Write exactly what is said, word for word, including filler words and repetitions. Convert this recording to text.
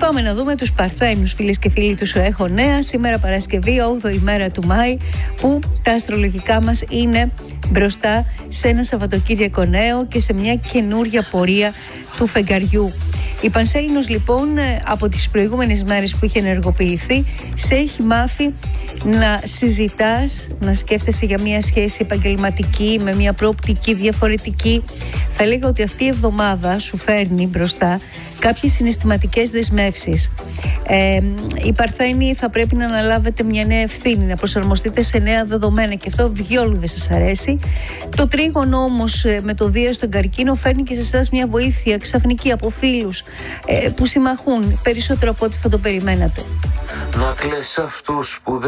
πάμε να δούμε τους Παρθένους, φίλες και φίλοι του Σου Έχω Νέα. Σήμερα Παρασκευή, όγδοη ημέρα του Μάη, που τα αστρολογικά μας είναι μπροστά σε ένα Σαββατοκύριακο νέο και σε μια καινούρια πορεία του φεγγαριού. Η Πανσέλινος λοιπόν από τις προηγούμενες μέρες που είχε ενεργοποιηθεί σε έχει μάθει να συζητάς, να σκέφτεσαι για μια σχέση επαγγελματική με μια προοπτική διαφορετική. Θα λέγω ότι αυτή η εβδομάδα σου φέρνει μπροστά κάποιες συναισθηματικές δεσμεύσεις. Ε, οι Παρθένοι θα πρέπει να αναλάβετε μια νέα ευθύνη, να προσαρμοστείτε σε νέα δεδομένα και αυτό διόλου δεν σας αρέσει. Το τρίγωνο όμως με το Δία στον Καρκίνο φέρνει και σε εσάς μια βοήθεια ξαφνική από φίλους ε, που συμμαχούν περισσότερο από ό,τι θα το περιμένατε. Να κλαις αυτούς που